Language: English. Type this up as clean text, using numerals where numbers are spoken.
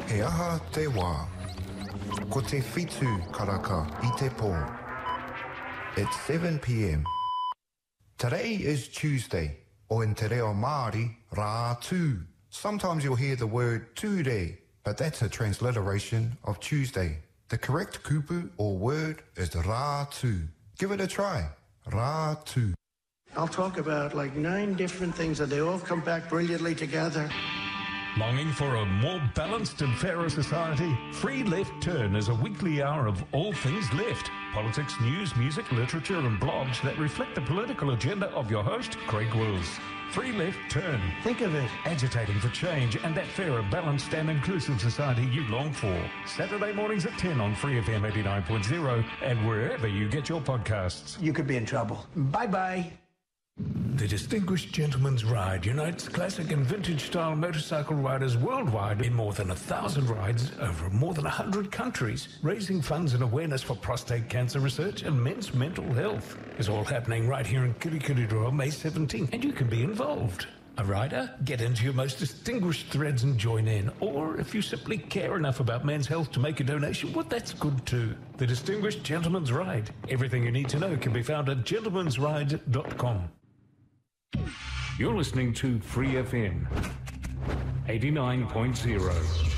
He aha te wā. Ko te whitu karaka I te pō. It's 7 p.m. Today is Tuesday, or in te reo Māori, rā tū. Sometimes you'll hear the word tūre, but that's a transliteration of Tuesday. The correct kupu or word is rā tū. Give it a try. Rā tū. I'll talk about like 9 different things and they all come back brilliantly together. Longing for a more balanced and fairer society? Free Left Turn is a weekly hour of all things left. Politics, news, music, literature and blogs that reflect the political agenda of your host, Craig Wills. Free Left Turn. Think of it. Agitating for change and that fairer, balanced and inclusive society you long for. Saturday mornings at 10 on Free FM 89.0 and wherever you get your podcasts. You could be in trouble. Bye-bye. The Distinguished Gentleman's Ride unites classic and vintage-style motorcycle riders worldwide in more than 1,000 rides over more than 100 countries, raising funds and awareness for prostate cancer research and men's mental health. It's all happening right here in Kirikiriroa, May 17th, and you can be involved. A rider? Get into your most distinguished threads and join in. Or if you simply care enough about men's health to make a donation, well, that's good too. The Distinguished Gentleman's Ride. Everything you need to know can be found at gentlemansride.com. You're listening to Free FM 89.0.